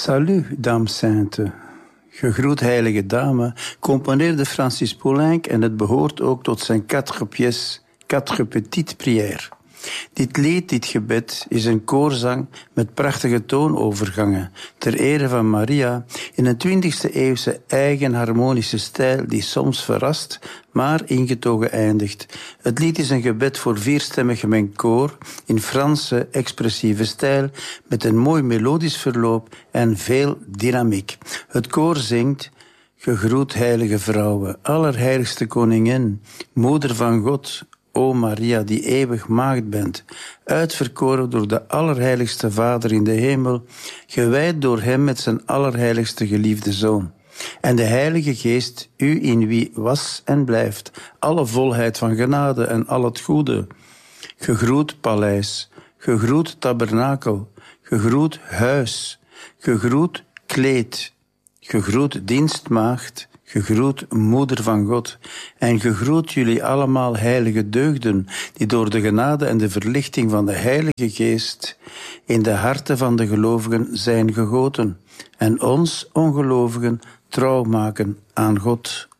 Salut, dame sainte. Gegroet heilige dame, componeerde Francis Poulenc en het behoort ook tot zijn quatre pièces, quatre petites prières. Dit lied, dit gebed, is een koorzang met prachtige toonovergangen ter ere van Maria in een 20e-eeuwse eigen harmonische stijl die soms verrast, maar ingetogen eindigt. Het lied is een gebed voor vierstemmig gemengd koor in Franse expressieve stijl met een mooi melodisch verloop en veel dynamiek. Het koor zingt: Gegroet heilige vrouwe, allerheiligste koningin, moeder van God, O Maria, die eeuwig maagd bent, uitverkoren door de allerheiligste Vader in de hemel, gewijd door hem met zijn allerheiligste geliefde Zoon. En de Heilige Geest, u in wie was en blijft alle volheid van genade en al het goede. Gegroet paleis, gegroet tabernakel, gegroet huis, gegroet kleed, gegroet dienstmaagd, gegroet moeder van God, en gegroet jullie allemaal heilige deugden, die door de genade en de verlichting van de Heilige Geest in de harten van de gelovigen zijn gegoten, en ons ongelovigen trouw maken aan God.